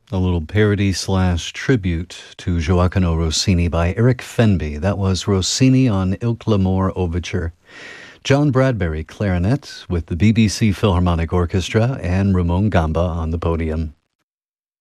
A little parody slash tribute to Gioacchino Rossini by Eric Fenby. That was Rossini on Ilk l'Amour Overture. John Bradbury, clarinet, with the BBC Philharmonic Orchestra, and Ramon Gamba on the podium.